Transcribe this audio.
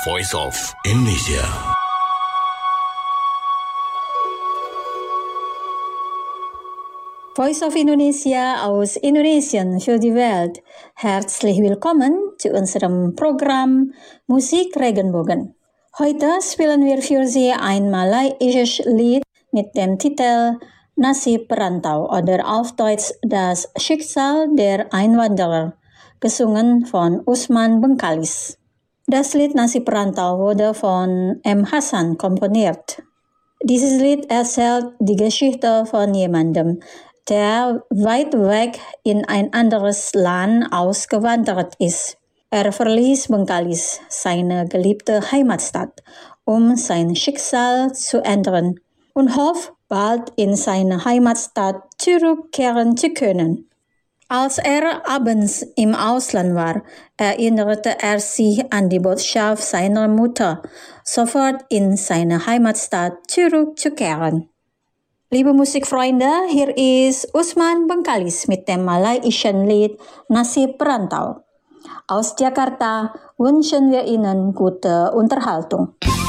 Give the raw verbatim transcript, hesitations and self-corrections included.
Voice of Indonesia. Voice of Indonesia aus Indonesien für die Welt. Herzlich willkommen zu unserem Programm Musik Regenbogen. Heute spielen wir für Sie ein malaysisches Lied mit dem Titel Nasib Perantau oder auf Deutsch Das Schicksal der Einwanderer, gesungen von Usman Bengkalis. Das Lied Nasib Perantau wurde von M. Hassan komponiert. Dieses Lied erzählt die Geschichte von jemandem, der weit weg in ein anderes Land ausgewandert ist. Er verließ Bengkalis, seine geliebte Heimatstadt, um sein Schicksal zu ändern und hofft, bald in seine Heimatstadt zurückkehren zu können. Als er abends im Ausland war, erinnerte er sich an die Botschaft seiner Mutter, sofort in seine Heimatstadt zurückzukehren. Liebe Musikfreunde, hier ist Usman Bengkalis mit dem malaysischen Lied Nasib Perantau. Aus Jakarta wünschen wir Ihnen gute Unterhaltung.